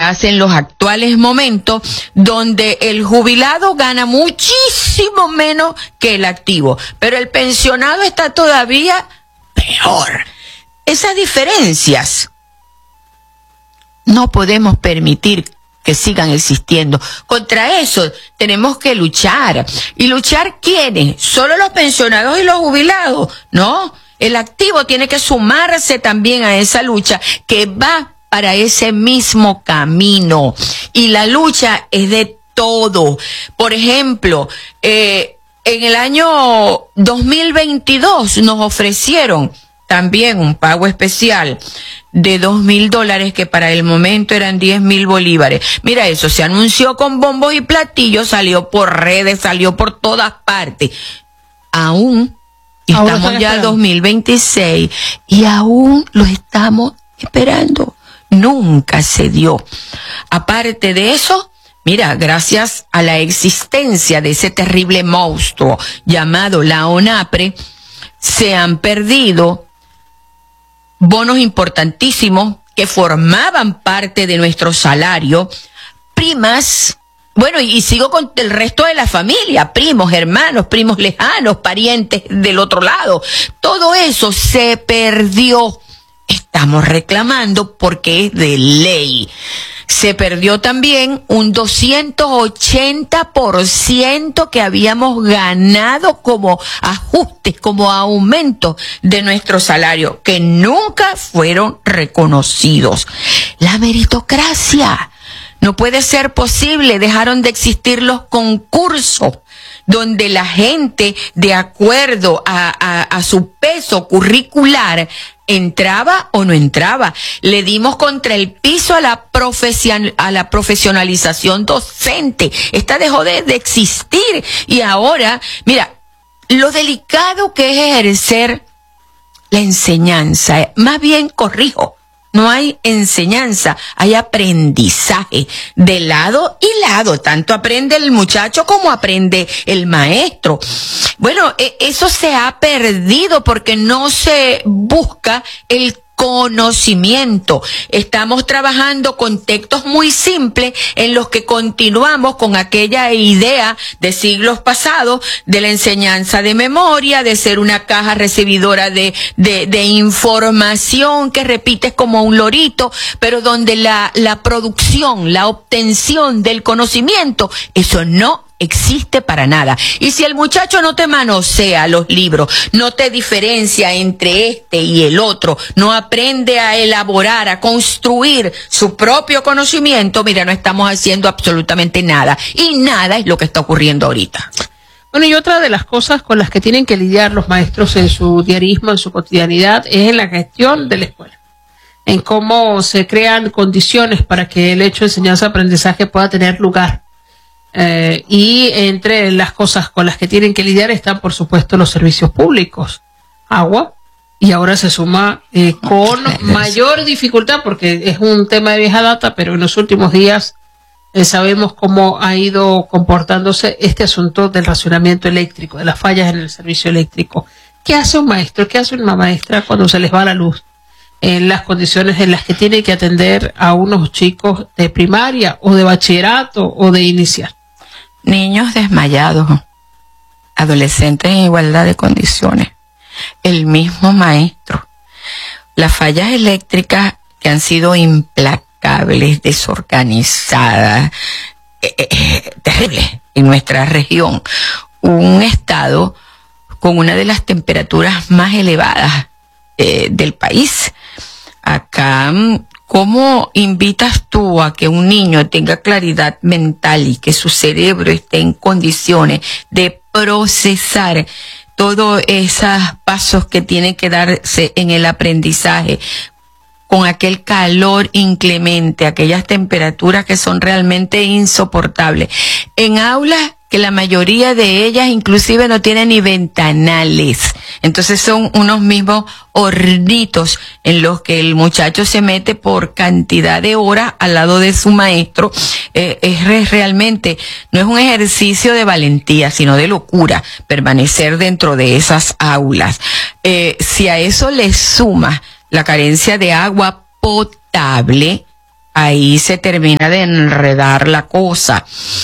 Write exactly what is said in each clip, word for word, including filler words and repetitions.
hace en los actuales momentos, donde el jubilado gana muchísimo menos que el activo, pero el pensionado está todavía peor. Esas diferencias no podemos permitir que sigan existiendo. Contra eso tenemos que luchar. ¿Y luchar quiénes? ¿Solo los pensionados y los jubilados? No, el activo tiene que sumarse también a esa lucha que va para ese mismo camino. Y la lucha es de todo. Por ejemplo, eh, en el año dos mil veintidós nos ofrecieron también un pago especial de dos mil dólares, que para el momento eran diez mil bolívares. Mira, eso se anunció con bombos y platillos, salió por redes, salió por todas partes. Aún estamos ya en dos mil veintiséis y aún lo estamos esperando. Nunca se dio. Aparte de eso, mira, gracias a la existencia de ese terrible monstruo llamado la ONAPRE, se han perdido bonos importantísimos que formaban parte de nuestro salario, primas, bueno, y, y sigo con el resto de la familia, primos, hermanos, primos lejanos, parientes del otro lado. Todo eso se perdió. Estamos reclamando porque es de ley. Se perdió también un doscientos ochenta por ciento que habíamos ganado como ajustes, como aumento de nuestro salario, que nunca fueron reconocidos. La meritocracia. No puede ser posible. Dejaron de existir los concursos donde la gente, de acuerdo a, a, a su peso curricular, entraba o no entraba. Le dimos contra el piso a la profesion, a la profesionalización docente. Esta dejó de, de existir. Y ahora, mira, lo delicado que es ejercer la enseñanza. Más bien, corrijo, no hay enseñanza, hay aprendizaje de lado y lado. Tanto aprende el muchacho como aprende el maestro. Bueno, eso se ha perdido porque no se busca el conocimiento. Estamos trabajando con textos muy simples en los que continuamos con aquella idea de siglos pasados de la enseñanza de memoria, de ser una caja recibidora de, de, de información que repites como un lorito, pero donde la, la producción, la obtención del conocimiento, eso no existe para nada. Y si el muchacho no te manosea los libros, no te diferencia entre este y el otro, no aprende a elaborar, a construir su propio conocimiento, mira, no estamos haciendo absolutamente nada. Y nada es lo que está ocurriendo ahorita. Bueno, y otra de las cosas con las que tienen que lidiar los maestros en su diarismo, en su cotidianidad, es en la gestión de la escuela, en cómo se crean condiciones para que el hecho de enseñanza-aprendizaje pueda tener lugar. Eh, y entre las cosas con las que tienen que lidiar están, por supuesto, los servicios públicos, agua, y ahora se suma eh, con mayor dificultad, porque es un tema de vieja data, pero en los últimos días eh, sabemos cómo ha ido comportándose este asunto del racionamiento eléctrico, de las fallas en el servicio eléctrico. ¿Qué hace un maestro? ¿Qué hace una maestra cuando se les va la luz? En las condiciones en las que tiene que atender a unos chicos de primaria o de bachillerato o de inicial. Niños desmayados, adolescentes en igualdad de condiciones, el mismo maestro. Las fallas eléctricas que han sido implacables, desorganizadas, eh, eh, terribles en nuestra región. Un estado con una de las temperaturas más elevadas eh, del país. Acá, ¿cómo invitas tú a que un niño tenga claridad mental y que su cerebro esté en condiciones de procesar todos esos pasos que tienen que darse en el aprendizaje con aquel calor inclemente, aquellas temperaturas que son realmente insoportables? En aulas que la mayoría de ellas inclusive no tienen ni ventanales. Entonces son unos mismos hornitos en los que el muchacho se mete por cantidad de horas al lado de su maestro. Eh, es realmente, no es un ejercicio de valentía, sino de locura permanecer dentro de esas aulas. Eh, si a eso le suma la carencia de agua potable, ahí se termina de enredar la cosa.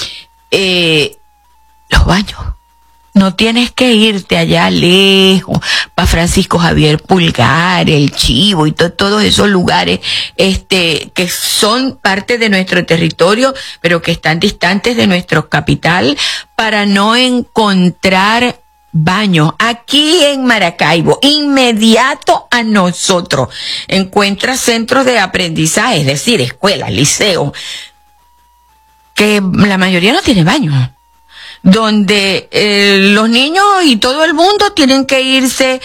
Eh, los baños. No tienes que irte allá lejos, para Francisco Javier Pulgar, El Chivo y to todos esos lugares este que son parte de nuestro territorio, pero que están distantes de nuestra capital, para no encontrar baños. Aquí en Maracaibo, inmediato a nosotros, encuentras centros de aprendizaje, es decir, escuelas, liceos, que la mayoría no tiene baños, donde eh, los niños y todo el mundo tienen que irse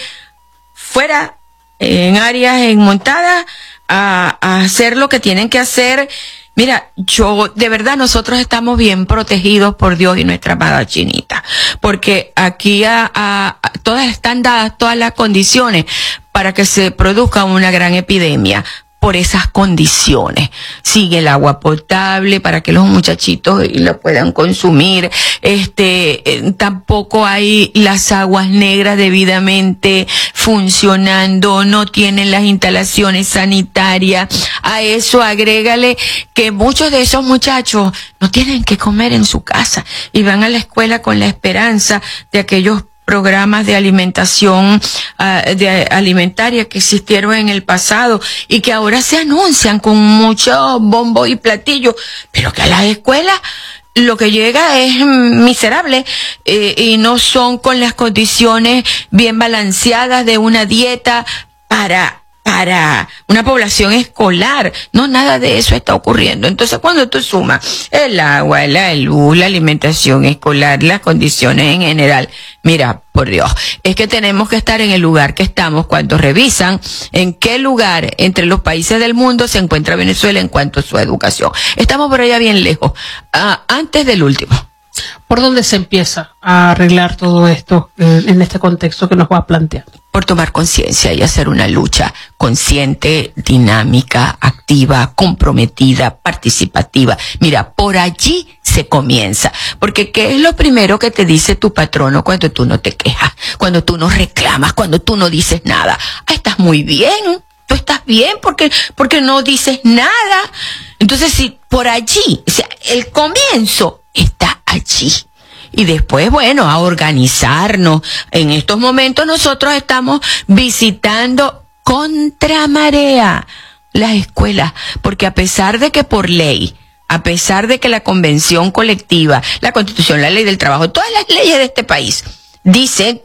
fuera, en áreas enmontadas, a, a hacer lo que tienen que hacer. Mira, yo, de verdad, nosotros estamos bien protegidos por Dios y nuestra amada Chinita, porque aquí a, a, a todas están dadas todas las condiciones para que se produzca una gran epidemia. Por esas condiciones. Sigue el agua potable para que los muchachitos lo puedan consumir. Este, eh, tampoco hay las aguas negras debidamente funcionando, no tienen las instalaciones sanitarias. A eso agrégale que muchos de esos muchachos no tienen que comer en su casa y van a la escuela con la esperanza de aquellos programas de alimentación uh, de alimentaria que existieron en el pasado y que ahora se anuncian con mucho bombo y platillo, pero que a las escuelas lo que llega es miserable eh, y no son con las condiciones bien balanceadas de una dieta para para una población escolar. No, nada de eso está ocurriendo. Entonces, cuando tú sumas el agua, la luz, la alimentación escolar, las condiciones en general, mira, por Dios, es que tenemos que estar en el lugar que estamos cuando revisan en qué lugar entre los países del mundo se encuentra Venezuela en cuanto a su educación. Estamos por allá bien lejos, uh, antes del último. ¿Por dónde se empieza a arreglar todo esto eh, en este contexto que nos va a plantear? Por tomar conciencia y hacer una lucha consciente, dinámica, activa, comprometida, participativa. Mira, por allí se comienza. Porque ¿qué es lo primero que te dice tu patrono cuando tú no te quejas? Cuando tú no reclamas, cuando tú no dices nada. Ah, estás muy bien. Tú estás bien porque, porque no dices nada. Entonces, si por allí, o sea, el comienzo está allí. Y después, bueno, a organizarnos. En estos momentos nosotros estamos visitando contra marea las escuelas, porque a pesar de que por ley, a pesar de que la convención colectiva, la Constitución, la ley del trabajo, todas las leyes de este país dicen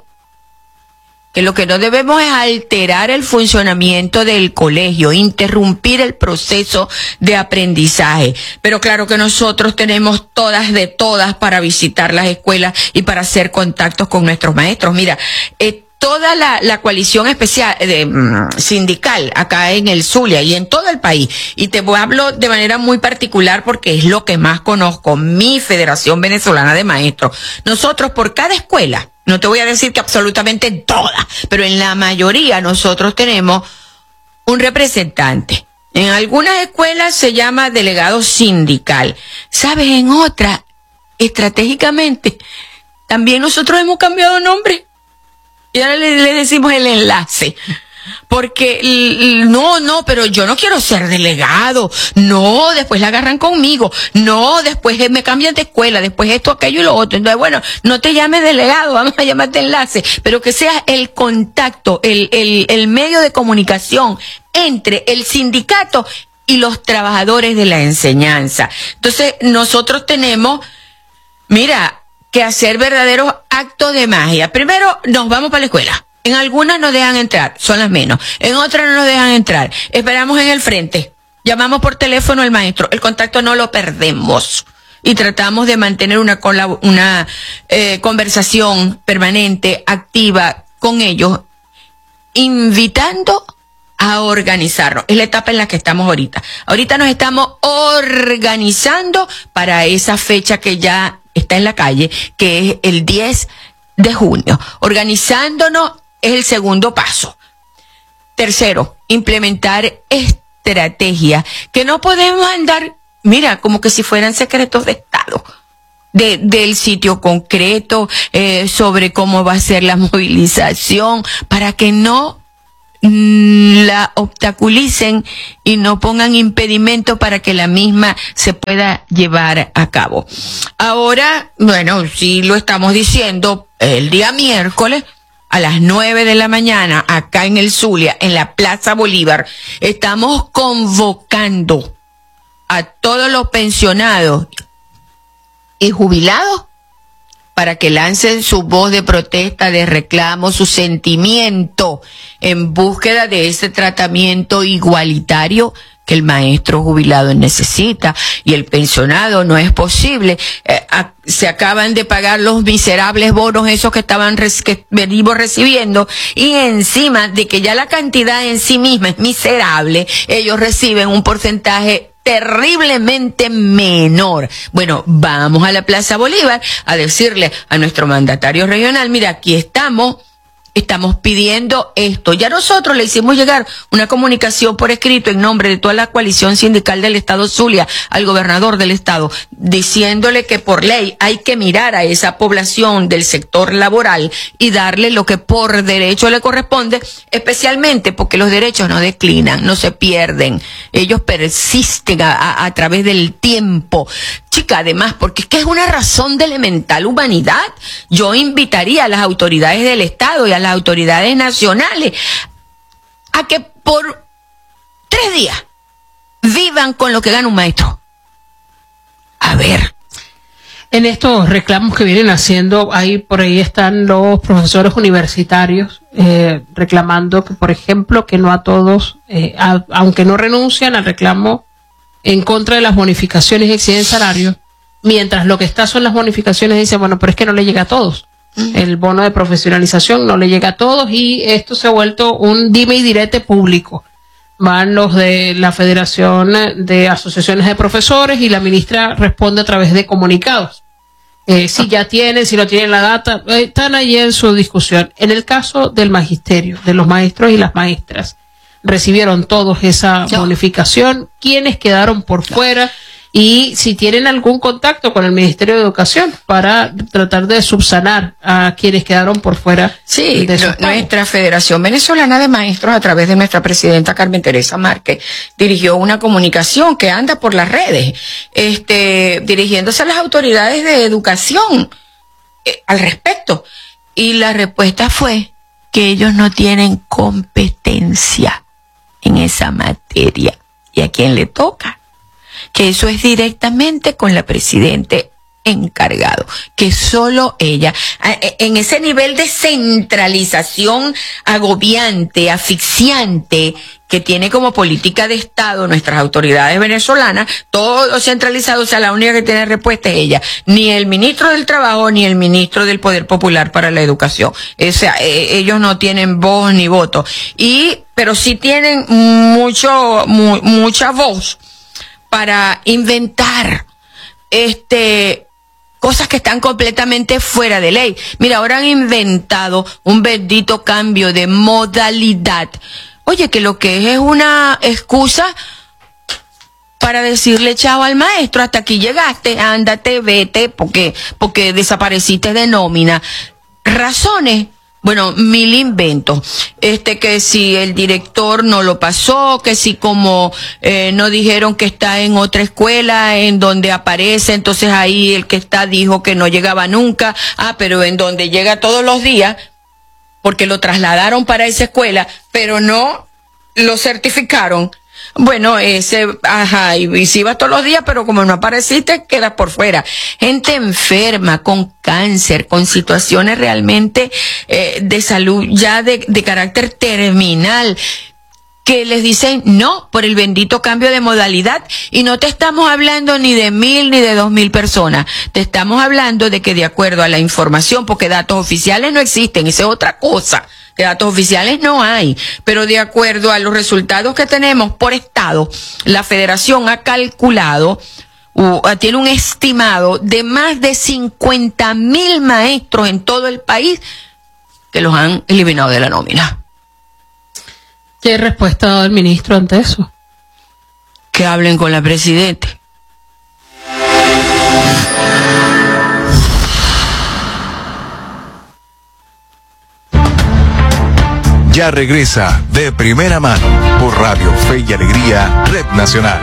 que lo que no debemos es alterar el funcionamiento del colegio, interrumpir el proceso de aprendizaje. Pero claro que nosotros tenemos todas de todas para visitar las escuelas y para hacer contactos con nuestros maestros. Mira, eh, toda la, la coalición especial de, mm, sindical acá en el Zulia y en todo el país, y te hablo de manera muy particular porque es lo que más conozco, mi Federación Venezolana de Maestros. Nosotros por cada escuela, no te voy a decir que absolutamente en todas, pero en la mayoría nosotros tenemos un representante. En algunas escuelas se llama delegado sindical. ¿Sabes? En otras, estratégicamente, también nosotros hemos cambiado nombre. Y ahora le, le decimos el enlace. Porque, no, no, pero yo no quiero ser delegado. No, después la agarran conmigo. No, después me cambian de escuela. Después esto, aquello y lo otro. Entonces, bueno, no te llames delegado, vamos a llamarte enlace. Pero que sea el contacto, el, el, el medio de comunicación entre el sindicato y los trabajadores de la enseñanza. Entonces, nosotros tenemos, mira, que hacer verdaderos actos de magia. Primero, nos vamos para la escuela. En algunas nos dejan entrar, son las menos. En otras no nos dejan entrar. Esperamos en el frente. Llamamos por teléfono al maestro. El contacto no lo perdemos. Y tratamos de mantener una, una eh, conversación permanente, activa con ellos, invitando a organizarnos. Es la etapa en la que estamos ahorita. Ahorita nos estamos organizando para esa fecha que ya está en la calle, que es el diez de junio. Organizándonos es el segundo paso. Tercero, implementar estrategias que no podemos andar, mira, como que si fueran secretos de Estado, de, del sitio concreto, eh, sobre cómo va a ser la movilización, para que no la obstaculicen y no pongan impedimento para que la misma se pueda llevar a cabo. Ahora, bueno, sí lo estamos diciendo, el día miércoles a las nueve de la mañana, acá en el Zulia, en la Plaza Bolívar, estamos convocando a todos los pensionados y jubilados para que lancen su voz de protesta, de reclamo, su sentimiento en búsqueda de ese tratamiento igualitario que el maestro jubilado necesita y el pensionado. No es posible. Eh, a, se acaban de pagar los miserables bonos esos que estaban res, que venimos recibiendo, y encima de que ya la cantidad en sí misma es miserable, ellos reciben un porcentaje terriblemente menor. Bueno, vamos a la Plaza Bolívar a decirle a nuestro mandatario regional, mira, aquí estamos, estamos pidiendo esto. Ya nosotros le hicimos llegar una comunicación por escrito en nombre de toda la coalición sindical del Estado Zulia al gobernador del Estado, diciéndole que por ley hay que mirar a esa población del sector laboral y darle lo que por derecho le corresponde, especialmente porque los derechos no declinan, no se pierden, ellos persisten a, a, a través del tiempo. Chica, además, porque es que es una razón de elemental humanidad. Yo invitaría a las autoridades del Estado y a las autoridades nacionales a que por tres días vivan con lo que gana un maestro. A ver. En estos reclamos que vienen haciendo, ahí por ahí están los profesores universitarios eh, reclamando que, por ejemplo, que no a todos, eh, a, aunque no renuncian al reclamo en contra de las bonificaciones y exceden salario, mientras lo que está son las bonificaciones, dice, bueno, pero es que no le llega a todos. El bono de profesionalización no le llega a todos y esto se ha vuelto un dime y direte público. Van los de la Federación de Asociaciones de Profesores y la ministra responde a través de comunicados. Eh, si ya tienen, si no tienen la data, eh, están allí en su discusión. En el caso del magisterio, de los maestros y las maestras, recibieron todos esa no. bonificación, quienes quedaron por fuera, y si tienen algún contacto con el Ministerio de Educación para tratar de subsanar a quienes quedaron por fuera. Sí, de no, nuestra Federación Venezolana de Maestros, a través de nuestra presidenta Carmen Teresa Márquez, dirigió una comunicación que anda por las redes, este, dirigiéndose a las autoridades de educación eh, al respecto. Y la respuesta fue que ellos no tienen competencia en esa materia. ¿Y a quién le toca? Que eso es directamente con la presidente encargado, que solo ella, en ese nivel de centralización agobiante, asfixiante, que tiene como política de Estado nuestras autoridades venezolanas, todo centralizado, o sea, la única que tiene respuesta es ella, ni el ministro del Trabajo, ni el ministro del Poder Popular para la Educación. O sea, eh, ellos no tienen voz ni voto, y, pero sí tienen mucho, mu, mucha voz para inventar, este, cosas que están completamente fuera de ley. Mira, ahora han inventado un bendito cambio de modalidad. Oye, que lo que es es una excusa para decirle chao al maestro, hasta aquí llegaste, ándate, vete, porque, porque desapareciste de nómina. Razones. Bueno, mil inventos. Este, que si el director no lo pasó, que si como eh, no dijeron que está en otra escuela en donde aparece, entonces ahí el que está dijo que no llegaba nunca. Ah, pero en donde llega todos los días, porque lo trasladaron para esa escuela, pero no lo certificaron. Bueno, ese, ajá, y, y si vas todos los días, pero como no apareciste, quedas por fuera. Gente enferma, con cáncer, con situaciones realmente eh, de salud ya de, de carácter terminal, que les dicen no por el bendito cambio de modalidad. Y no te estamos hablando ni de mil ni de dos mil personas. Te estamos hablando de que de acuerdo a la información, porque datos oficiales no existen, esa es otra cosa. De datos oficiales no hay, pero de acuerdo a los resultados que tenemos por estado, la federación ha calculado, uh, tiene un estimado de más de cincuenta mil maestros en todo el país que los han eliminado de la nómina. ¿Qué respuesta ha dado el ministro ante eso? Que hablen con la presidenta. Ya regresa De Primera Mano por Radio Fe y Alegría, Red Nacional.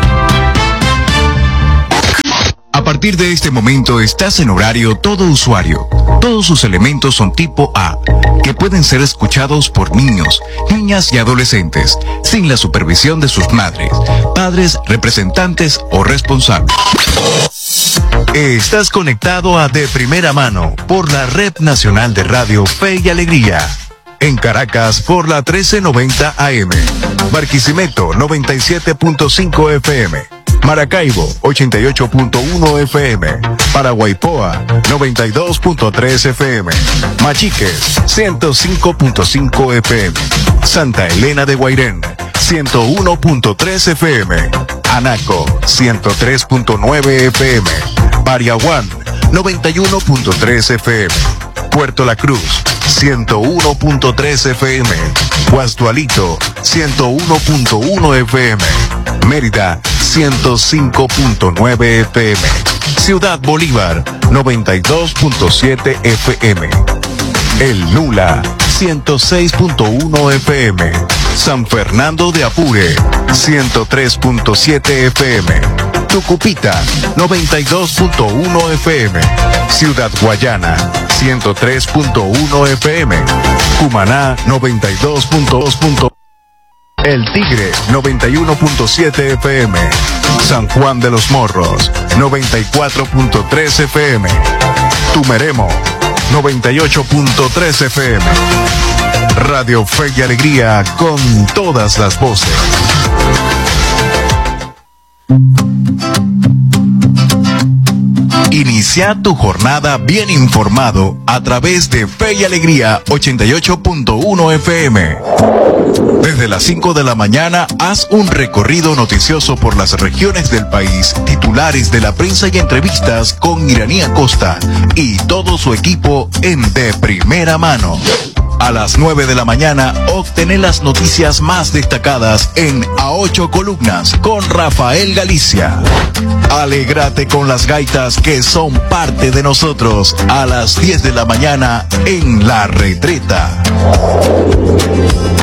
A partir de este momento estás en horario todo usuario. Todos sus elementos son tipo A, que pueden ser escuchados por niños, niñas y adolescentes, sin la supervisión de sus madres, padres, representantes o responsables. Estás conectado a De Primera Mano por la Red Nacional de Radio Fe y Alegría. En Caracas por la trece noventa A M, Barquisimeto noventa y siete punto cinco F M, Maracaibo ochenta y ocho punto uno F M, Paraguaypoa noventa y dos punto tres F M, Machiques ciento cinco punto cinco F M, Santa Elena de Guairén ciento uno punto tres F M, Anaco ciento tres punto nueve F M, Pariahuán noventa y uno punto tres F M, Puerto La Cruz ciento uno punto tres F M, Guastualito ciento uno punto uno F M, Mérida ciento cinco punto nueve F M, Ciudad Bolívar noventa y dos punto siete F M, El Nula ciento seis punto uno F M, San Fernando de Apure ciento tres punto siete F M, Tucupita noventa y dos punto uno F M, Ciudad Guayana ciento tres punto uno F M, Cumaná noventa y dos punto dos. El Tigre noventa y uno punto siete F M, San Juan de los Morros noventa y cuatro punto tres F M, Tumeremo noventa y ocho punto tres F M. Radio Fe y Alegría con todas las voces. Inicia tu jornada bien informado a través de Fe y Alegría ochenta y ocho punto uno F M. Desde las cinco de la mañana, haz un recorrido noticioso por las regiones del país, titulares de la prensa y entrevistas con Iraní Acosta y todo su equipo en De Primera Mano. A las nueve de la mañana, obtener las noticias más destacadas en A Ocho Columnas con Rafael Galicia. Alégrate con las gaitas que son parte de nosotros a las diez de la mañana en La Retreta.